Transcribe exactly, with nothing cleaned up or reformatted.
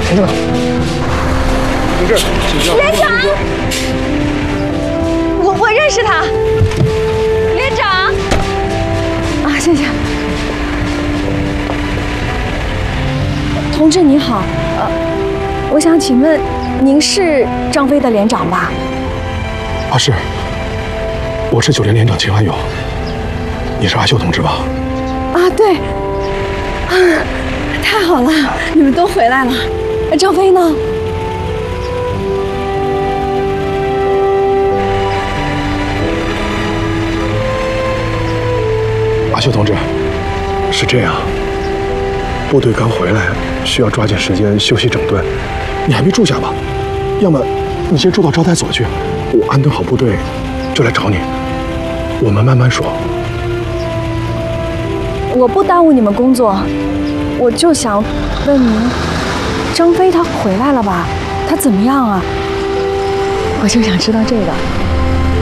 同志们，同志，请下。 连长，我我认识他。连长，啊，谢谢。同志你好，呃，我想请问，您是张飞的连长吧？ 啊，是。我是九连连长秦安勇。你是阿秀同志吧？ 啊，对。啊，太好了，你们都回来了。张飞呢？ 阿秀同志，是这样，部队刚回来，需要抓紧时间休息整顿。你还没住下吧？要么你先住到招待所去，我安顿好部队就来找你。我们慢慢说。 我不耽误你们工作，我就想问您，张飞他回来了吧？他怎么样啊？我就想知道这个。